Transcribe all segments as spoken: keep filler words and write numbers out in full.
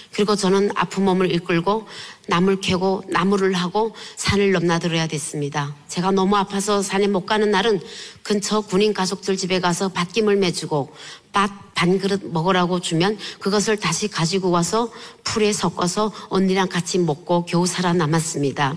그리고 저는 아픈 몸을 이끌고 나물 캐고 나무를 하고 산을 넘나들어야 됐습니다. 제가 너무 아파서 산에 못 가는 날은 근처 군인 가족들 집에 가서 밭김을 매주고 밥 반 그릇 먹으라고 주면 그것을 다시 가지고 와서 풀에 섞어서 언니랑 같이 먹고 겨우 살아남았습니다.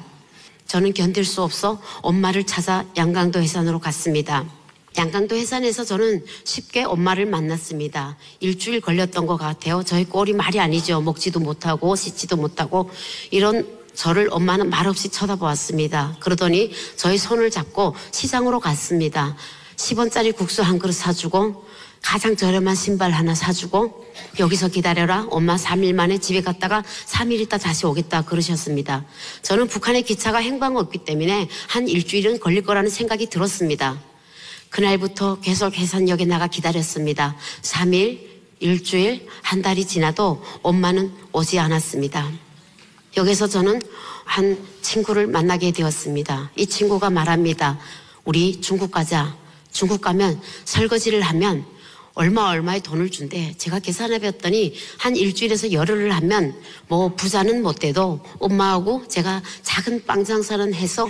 저는 견딜 수 없어 엄마를 찾아 양강도 해산으로 갔습니다. 양강도 해산에서 저는 쉽게 엄마를 만났습니다. 일주일 걸렸던 것 같아요. 저희 꼴이 말이 아니죠. 먹지도 못하고 씻지도 못하고 이런 저를 엄마는 말없이 쳐다보았습니다. 그러더니 저희 손을 잡고 시장으로 갔습니다. 십 원짜리 국수 한 그릇 사주고 가장 저렴한 신발 하나 사주고 여기서 기다려라. 엄마 삼 일 만에 집에 갔다가 삼 일 있다 다시 오겠다 그러셨습니다. 저는 북한의 기차가 행방 없기 때문에 한 일주일은 걸릴 거라는 생각이 들었습니다. 그날부터 계속 해산역에 나가 기다렸습니다. 삼 일, 일주일, 한 달이 지나도 엄마는 오지 않았습니다. 여기서 저는 한 친구를 만나게 되었습니다. 이 친구가 말합니다. 우리 중국 가자. 중국 가면 설거지를 하면 얼마 얼마의 돈을 준대. 제가 계산해 봤더니 한 일주일에서 열흘을 하면 뭐 부자는 못 돼도 엄마하고 제가 작은 빵 장사는 해서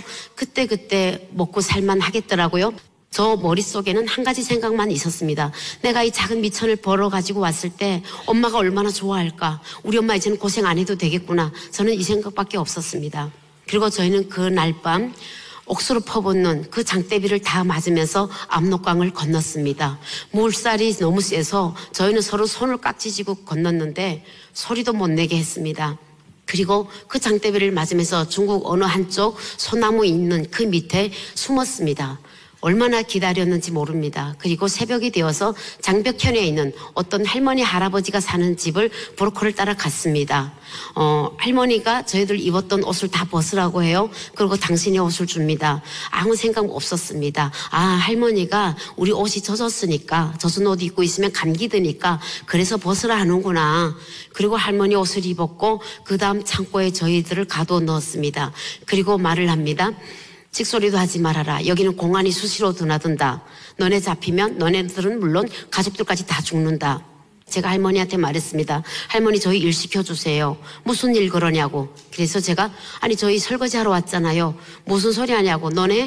그때그때 먹고 살만 하겠더라고요. 저 머릿속에는 한 가지 생각만 있었습니다. 내가 이 작은 미천을 벌어 가지고 왔을 때 엄마가 얼마나 좋아할까. 우리 엄마 이제는 고생 안 해도 되겠구나. 저는 이 생각밖에 없었습니다. 그리고 저희는 그날 밤 옥수로 퍼붓는 그 장대비를 다 맞으면서 압록강을 건넜습니다. 물살이 너무 세서 저희는 서로 손을 깍지지고 건넜는데 소리도 못 내게 했습니다. 그리고 그 장대비를 맞으면서 중국 어느 한쪽 소나무 있는 그 밑에 숨었습니다. 얼마나 기다렸는지 모릅니다. 그리고 새벽이 되어서 장벽현에 있는 어떤 할머니 할아버지가 사는 집을 브로커를 따라 갔습니다. 어, 할머니가 저희들 입었던 옷을 다 벗으라고 해요. 그리고 당신의 옷을 줍니다. 아무 생각 없었습니다. 아, 할머니가 우리 옷이 젖었으니까 젖은 옷 입고 있으면 감기 드니까 그래서 벗으라 하는구나. 그리고 할머니 옷을 입었고 그 다음 창고에 저희들을 가둬 넣었습니다. 그리고 말을 합니다. 찍소리도 하지 말아라. 여기는 공안이 수시로 드나든다. 너네 잡히면 너네들은 물론 가족들까지 다 죽는다. 제가 할머니한테 말했습니다. 할머니 저희 일 시켜주세요. 무슨 일 그러냐고. 그래서 제가 아니 저희 설거지하러 왔잖아요. 무슨 소리 하냐고. 너네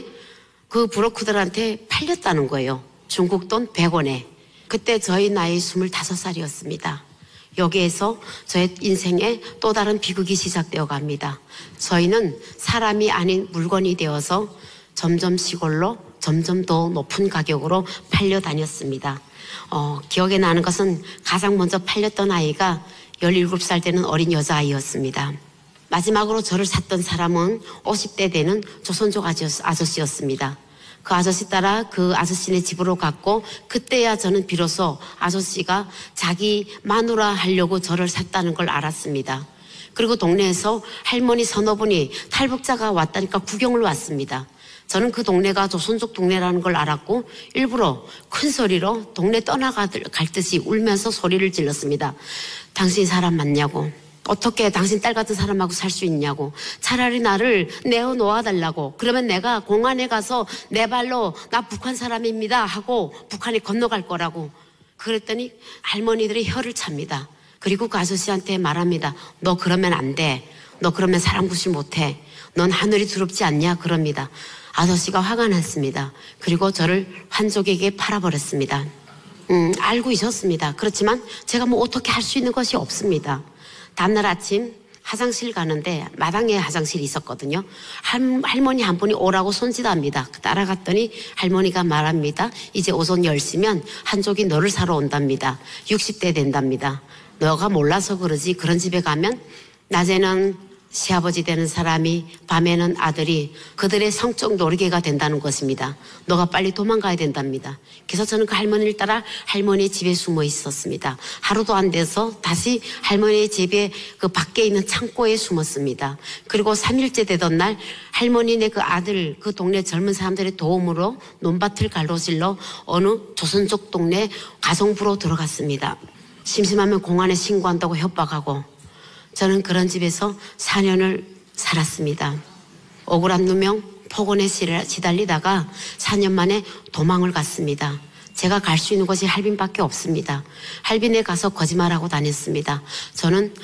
그 브로커들한테 팔렸다는 거예요. 중국 돈 백 원에. 그때 저희 나이 스물다섯 살이었습니다. 여기에서 저의 인생에 또 다른 비극이 시작되어 갑니다. 저희는 사람이 아닌 물건이 되어서 점점 시골로 점점 더 높은 가격으로 팔려 다녔습니다. 어, 기억에 나는 것은 가장 먼저 팔렸던 아이가 열일곱 살 되는 어린 여자아이였습니다. 마지막으로 저를 샀던 사람은 오십 대 되는 조선족 아저씨였습니다. 그 아저씨 따라 그 아저씨네 집으로 갔고 그때야 저는 비로소 아저씨가 자기 마누라 하려고 저를 샀다는 걸 알았습니다. 그리고 동네에서 할머니 서너 분이 탈북자가 왔다니까 구경을 왔습니다. 저는 그 동네가 조선족 동네라는 걸 알았고 일부러 큰 소리로 동네 떠나갈 듯이 울면서 소리를 질렀습니다. 당신 사람 맞냐고. 어떻게 당신 딸 같은 사람하고 살 수 있냐고. 차라리 나를 내어놓아달라고. 그러면 내가 공안에 가서 내 발로 나 북한 사람입니다 하고 북한에 건너갈 거라고. 그랬더니 할머니들이 혀를 찹니다. 그리고 그 아저씨한테 말합니다. 너 그러면 안 돼. 너 그러면 사람 구실 못해. 넌 하늘이 두렵지 않냐 그럽니다. 아저씨가 화가 났습니다. 그리고 저를 환족에게 팔아버렸습니다. 음, 알고 있었습니다. 그렇지만 제가 뭐 어떻게 할 수 있는 것이 없습니다. 다음날 아침 화장실 가는데 마당에 화장실이 있었거든요. 할, 할머니 한 분이 오라고 손짓합니다. 따라갔더니 할머니가 말합니다. 이제 오전 열 시면 한족이 너를 사러 온답니다. 육십 대 된답니다. 너가 몰라서 그러지 그런 집에 가면 낮에는 시아버지 되는 사람이 밤에는 아들이 그들의 성적 놀이개가 된다는 것입니다. 너가 빨리 도망가야 된답니다. 그래서 저는 그 할머니를 따라 할머니 집에 숨어 있었습니다. 하루도 안 돼서 다시 할머니 집에 그 밖에 있는 창고에 숨었습니다. 그리고 삼 일째 되던 날 할머니네 그 아들 그 동네 젊은 사람들의 도움으로 논밭을 가로질러 어느 조선족 동네 가정부로 들어갔습니다. 심심하면 공안에 신고한다고 협박하고 저는 그런 집에서 사 년을 살았습니다. 억울한 누명 폭언에 시달리다가 사 년 만에 도망을 갔습니다. 제가 갈 수 있는 곳이 할빈밖에 없습니다. 할빈에 가서 거짓말하고 다녔습니다. 저는